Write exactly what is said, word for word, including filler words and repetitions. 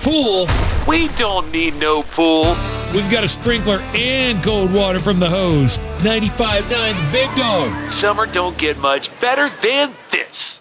Pool? We don't need no pool. We've got a sprinkler and cold water from the hose. ninety-five point nine The Big Dog. Summer don't get much better than this.